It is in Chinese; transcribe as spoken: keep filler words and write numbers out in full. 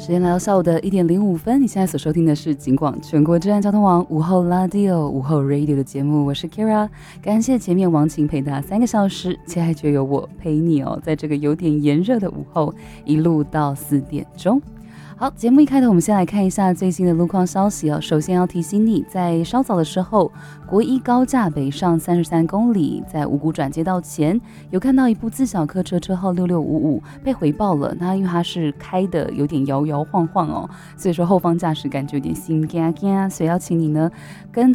时间来到下午的一点零五分，你现在所收听的是警广全国治安交通网午后 Radio 午后 Radio 的节目，我是 Kira， 感谢前面王晴陪大家三个小时，接下来就由我陪你哦，在这个有点炎热的午后，一路到四点钟。好，节目一开头，我们先来看一下最新的路况消息哦。首先要提醒你，在稍早的时候，国一高架北上三十三公里，在五股转接道前，有看到一部自小客车车号六六五五被回报了。那因为它是开的有点摇摇晃晃哦，所以说后方驾驶感觉有点心惊惊，所以要请你呢跟